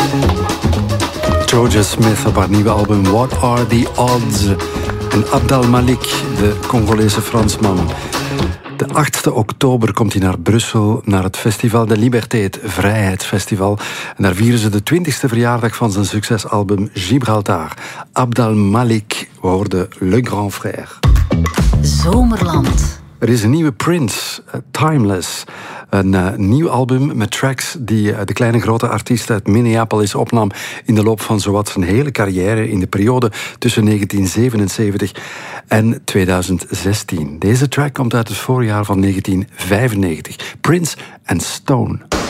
Georgia Smith op haar nieuwe album What Are The Odds? En Abdel Malik, de Congolese Fransman. De 8e oktober komt hij naar Brussel, naar het Festival de Liberté, het Vrijheidsfestival. En daar vieren ze de 20e verjaardag van zijn succesalbum Gibraltar. Abdel Malik, we hoorden Le Grand Frère. Zomerland. Er is een nieuwe Prince, Timeless. Een nieuw album met tracks die de kleine grote artiest uit Minneapolis opnam in de loop van zowat zijn hele carrière in de periode tussen 1977 en 2016. Deze track komt uit het voorjaar van 1995. Prince and Stone.